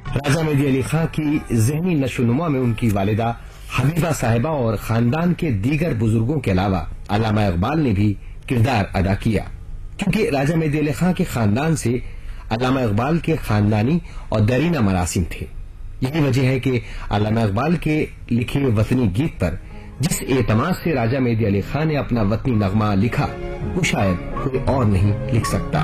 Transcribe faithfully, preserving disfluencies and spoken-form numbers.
राजा मेहदी अली खां की जहनी नशोनुमा में उनकी वालिदा हबीबा साहिबा और खानदान के दीगर बुजुर्गों के अलावा अल्लामा इकबाल ने भी किरदार अदा किया, क्योंकि राजा मेहदी अली खां के खानदान से अल्लामा इकबाल के खानदानी और दरीना मरासिम थे। यही वजह है कि अल्लामा इकबाल के लिखे वतनी गीत पर जिस एतमाद से राजा मेहदी अली खां ने अपना वतनी नगमा लिखा, वो शायद कोई और नहीं लिख सकता।